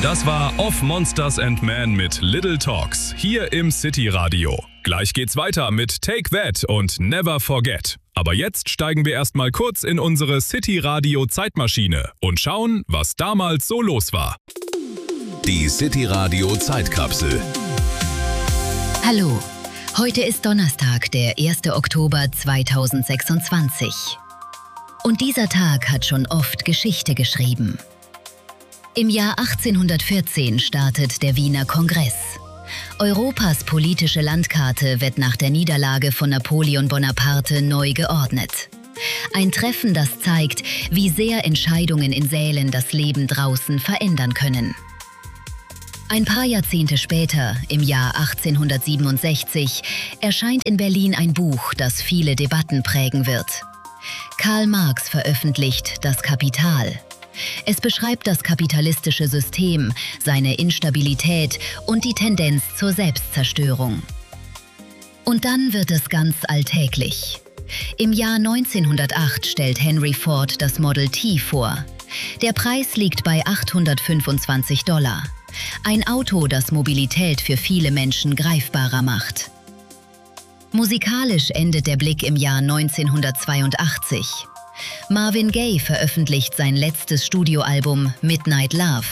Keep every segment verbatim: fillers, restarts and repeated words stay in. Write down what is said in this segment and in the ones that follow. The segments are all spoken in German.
Das war Of Monsters and Men mit Little Talks hier im City Radio. Gleich geht's weiter mit Take That und Never Forget. Aber jetzt steigen wir erstmal kurz in unsere City Radio Zeitmaschine und schauen, was damals so los war. Die City Radio Zeitkapsel. Hallo, heute ist Donnerstag, der erster Oktober zweitausendsechsundzwanzig. Und dieser Tag hat schon oft Geschichte geschrieben. Im Jahr achtzehnhundertvierzehn startet der Wiener Kongress. Europas politische Landkarte wird nach der Niederlage von Napoleon Bonaparte neu geordnet. Ein Treffen, das zeigt, wie sehr Entscheidungen in Sälen das Leben draußen verändern können. Ein paar Jahrzehnte später, im Jahr achtzehnhundertsiebenundsechzig, erscheint in Berlin ein Buch, das viele Debatten prägen wird. Karl Marx veröffentlicht Das Kapital. Es beschreibt das kapitalistische System, seine Instabilität und die Tendenz zur Selbstzerstörung. Und dann wird es ganz alltäglich. Im Jahr neunzehnhundertacht stellt Henry Ford das Model T vor. Der Preis liegt bei achthundertfünfundzwanzig Dollar. Ein Auto, das Mobilität für viele Menschen greifbarer macht. Musikalisch endet der Blick im Jahr neunzehnhundertzweiundachtzig. Marvin Gaye veröffentlicht sein letztes Studioalbum Midnight Love.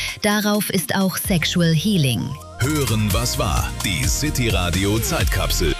Darauf ist auch Sexual Healing. Hören, was war. Die City Radio Zeitkapsel.